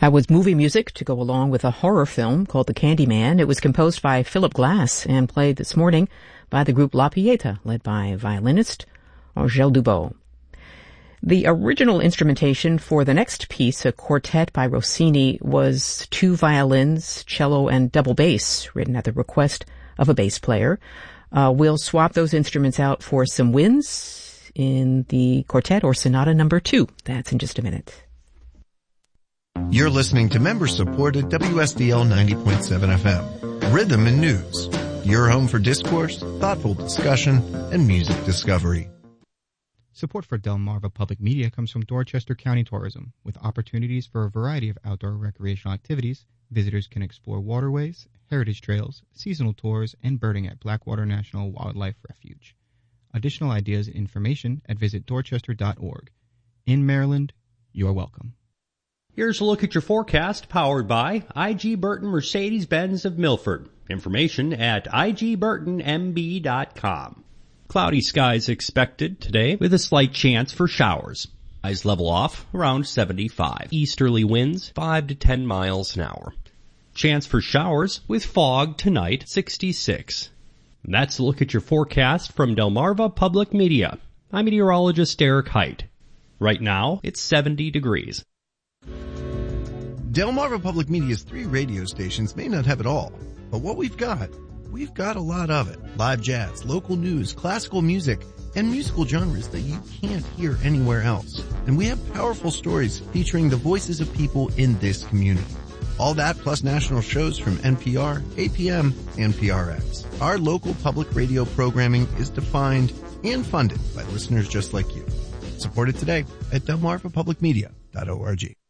That was movie music to go along with a horror film called The Candyman. It was composed by Philip Glass and played this morning by the group La Pieta, led by violinist Angèle Dubot. The original instrumentation for the next piece, a quartet by Rossini, was 2 violins, cello, and double bass, written at the request of a bass player. We'll swap those instruments out for some winds in the quartet or sonata number 2. That's in just a minute. You're listening to member-supported WSDL 90.7 FM, Rhythm and News, your home for discourse, thoughtful discussion, and music discovery. Support for Delmarva Public Media comes from Dorchester County Tourism. With opportunities for a variety of outdoor recreational activities, visitors can explore waterways, heritage trails, seasonal tours, and birding at Blackwater National Wildlife Refuge. Additional ideas and information at visitdorchester.org. In Maryland, you're welcome. Here's a look at your forecast powered by I.G. Burton Mercedes-Benz of Milford. Information at igburtonmb.com. Cloudy skies expected today with a slight chance for showers. Highs level off around 75. Easterly winds 5 to 10 miles an hour. Chance for showers with fog tonight 66. That's a look at your forecast from Delmarva Public Media. I'm meteorologist Eric Height. Right now it's 70 degrees. Delmarva Public Media's 3 radio stations may not have it all, but what we've got a lot of it. Live jazz, local news, classical music, and musical genres that you can't hear anywhere else. And we have powerful stories featuring the voices of people in this community. All that plus national shows from NPR, APM, and PRX. Our local public radio programming is defined and funded by listeners just like you. Support it today at delmarvapublicmedia.org.